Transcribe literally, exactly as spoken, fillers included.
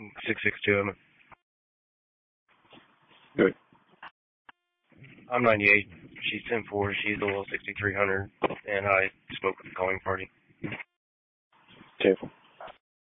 six six two. Good. I'm ninety-eight. She's ten four. She's a little sixty-three hundred. And I spoke with the calling party. Careful.